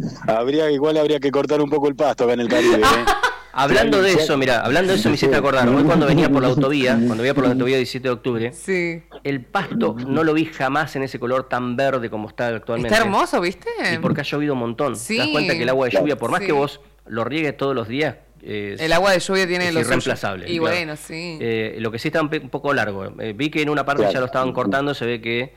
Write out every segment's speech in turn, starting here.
Igual habría que cortar un poco el pasto acá en el Caribe, ¿eh? Hablando de eso, mira, hablando de eso me hiciste acordar. Hoy cuando venía por la autovía, 17 de octubre, Sí. el pasto no lo vi jamás en ese color tan verde como está actualmente. Está hermoso, ¿viste? Y porque ha llovido un montón. Sí. Te das cuenta que el agua de lluvia, por más Sí. que vos lo riegues todos los días, El agua de lluvia tiene es lo irreemplazable. suyo. Y claro. bueno, sí. Lo que sí está un poco largo. Vi que en una parte ya lo estaban cortando, se ve que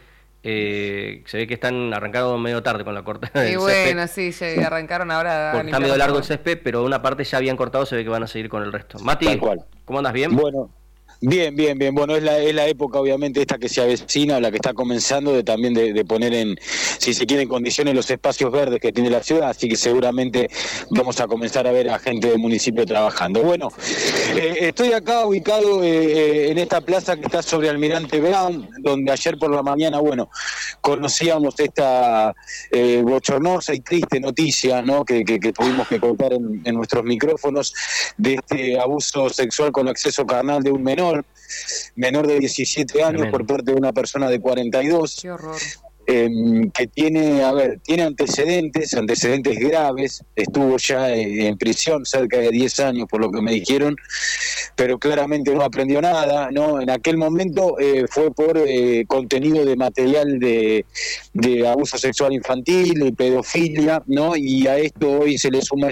están arrancando medio tarde con la corta del Y césped. bueno, sí, arrancaron ahora. Porque está medio largo el césped, pero una parte ya habían cortado, se ve que van a seguir con el resto. Mati, Tal cual. ¿cómo andas? ¿Bien? Bueno, bien. Bueno, es la época obviamente esta que se avecina, la que está comenzando de poner si se quiere, en condiciones los espacios verdes que tiene la ciudad, así que seguramente vamos a comenzar a ver a gente del municipio trabajando. Bueno, estoy acá ubicado en esta plaza que está sobre Almirante Brown, donde ayer por la mañana, conocíamos esta bochornosa y triste noticia, ¿no? que tuvimos que contar en nuestros micrófonos, de este abuso sexual con acceso carnal de un menor de 17 años. Tremendo. Por parte de una persona de 42. Qué horror. Que tiene antecedentes graves, estuvo ya en prisión cerca de 10 años por lo que me dijeron, pero claramente no aprendió nada, ¿no? En aquel momento fue por contenido de material de abuso sexual infantil, de pedofilia, ¿no? Y a esto hoy se le suma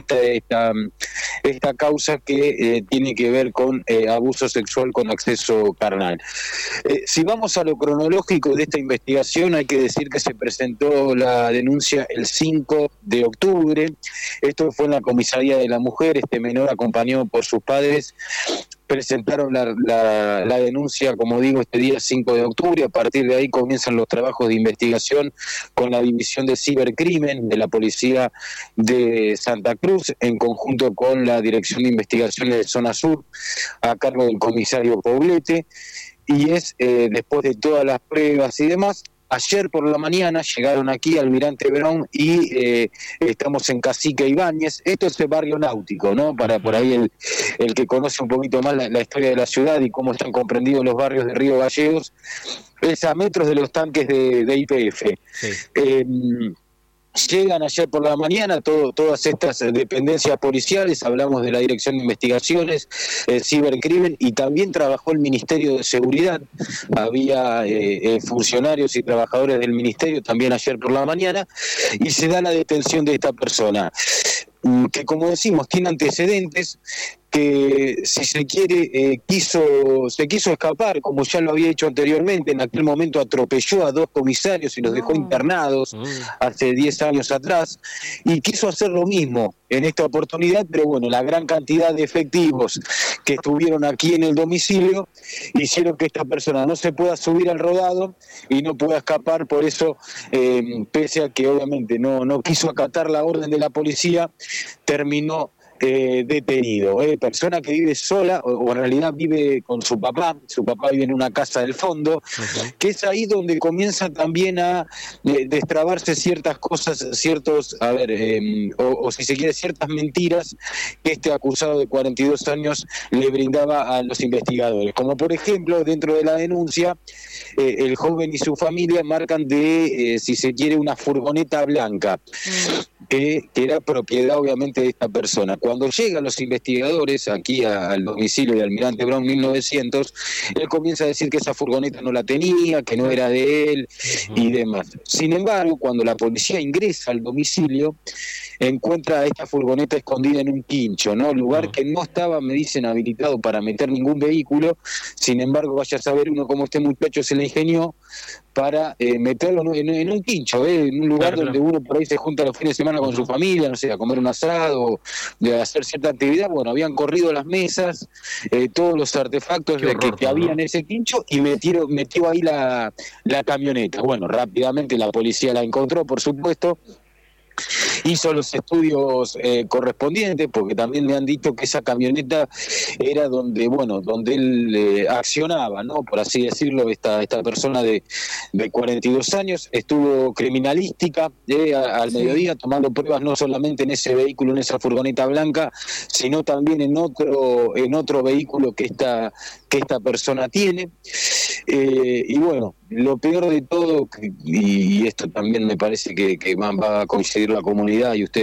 esta causa que tiene que ver con abuso sexual con acceso carnal. Si vamos a lo cronológico de esta investigación, hay que decir que se presentó la denuncia el 5 de octubre. Esto fue en la comisaría de la mujer. Este menor, acompañado por sus padres, presentaron la denuncia, como digo, este día 5 de octubre. A partir de ahí comienzan los trabajos de investigación con la División de Cibercrimen de la Policía de Santa Cruz, en conjunto con la Dirección de Investigaciones de Zona Sur, a cargo del comisario Poblete. Y después de todas las pruebas y demás, ayer por la mañana llegaron aquí al Almirante Brown y estamos en Cacique Ibáñez. Esto es el barrio náutico, ¿no? Para por ahí el que conoce un poquito más la historia de la ciudad y cómo están comprendidos los barrios de Río Gallegos, es a metros de los tanques de YPF. Sí. Llegan ayer por la mañana todas estas dependencias policiales, hablamos de la Dirección de Investigaciones, Cibercrimen, y también trabajó el Ministerio de Seguridad. Había funcionarios y trabajadores del Ministerio también ayer por la mañana, y se da la detención de esta persona, que, como decimos, tiene antecedentes, que, si se quiere, se quiso escapar, como ya lo había hecho anteriormente. En aquel momento atropelló a 2 comisarios y los dejó internados hace 10 años atrás, y quiso hacer lo mismo en esta oportunidad, pero bueno, la gran cantidad de efectivos que estuvieron aquí en el domicilio hicieron que esta persona no se pueda subir al rodado y no pueda escapar. Por eso, pese a que obviamente no quiso acatar la orden de la policía, terminó detenido. Persona que vive sola, o en realidad vive con su papá vive en una casa del fondo, que es ahí donde comienzan también a destrabarse ciertas cosas, o si se quiere, ciertas mentiras que este acusado de 42 años le brindaba a los investigadores. Como por ejemplo, dentro de la denuncia, el joven y su familia marcan si se quiere, una furgoneta blanca, que era propiedad obviamente de esta persona. Cuando llegan los investigadores aquí al domicilio de Almirante Brown 1900, él comienza a decir que esa furgoneta no la tenía, que no era de él y demás. Sin embargo, cuando la policía ingresa al domicilio, encuentra a esta furgoneta escondida en un quincho, ¿no? Lugar que no estaba, me dicen, habilitado para meter ningún vehículo. Sin embargo, vaya a saber uno cómo este muchacho se le ingenió para meterlo en un quincho, en un lugar donde uno por ahí se junta los fines de semana con su familia, no sé, a comer un asado, de hacer cierta actividad. Bueno, habían corrido las mesas, todos los artefactos que había en ese quincho, y metió ahí la camioneta. Bueno, rápidamente la policía la encontró, por supuesto, hizo los estudios correspondientes, porque también me han dicho que esa camioneta era donde él accionaba, ¿no? Por así decirlo, esta persona de 42 años. Estuvo criminalística al mediodía tomando pruebas, no solamente en ese vehículo, en esa furgoneta blanca, sino también en otro vehículo que esta persona tiene. Y bueno, lo peor de todo, y esto también me parece que va a coincidir la comunidad y ustedes